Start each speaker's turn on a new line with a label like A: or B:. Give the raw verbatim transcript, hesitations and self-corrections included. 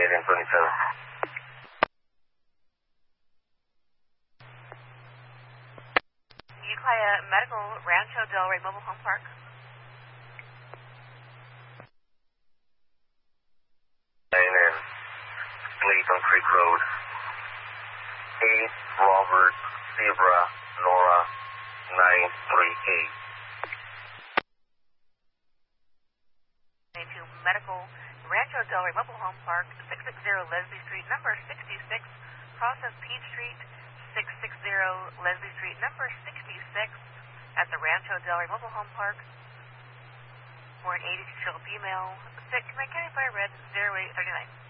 A: twenty-eight and twenty-seven.
B: Ukiah Medical, Rancho Del Rey Mobile Home Park.
A: And then Sleep on Creek Road. eight Robert Zebra Nora nine three eight.
B: To Medical, Rancho Del Rey Mobile Home Park, six sixty Leslie Street, number sixty-six, Process Peach Street, six sixty Leslie Street, number sixty-six, at the Rancho Del Rey Mobile Home Park. For an eighty-two-year-old female, sick, McKinney Fire Red, zero eight three nine.